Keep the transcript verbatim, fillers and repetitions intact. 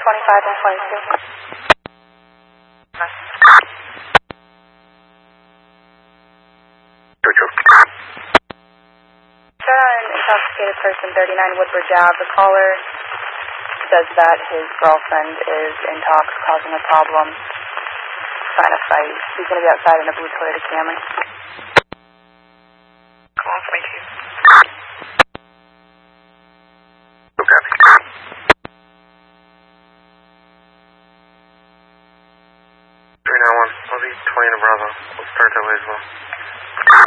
twenty-five and twenty-two. Start on an intoxicated person, thirty-nine Woodbridge Ave. The caller says that his girlfriend is intox, causing a problem, trying to fight. He's going to be outside in a blue Toyota Camry. Call twenty-two. Okay. three nine one, I'll be twenty in a Bravo. We'll start that way as well.